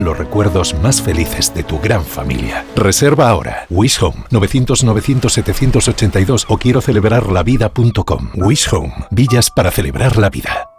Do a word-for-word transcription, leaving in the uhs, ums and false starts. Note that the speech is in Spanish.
los recuerdos más felices de tu gran familia. Reserva ahora. Wish Home, novecientos novecientos setecientos ochenta y dos o quiero celebrar la vida punto com. Wish Home, villas para celebrar la vida.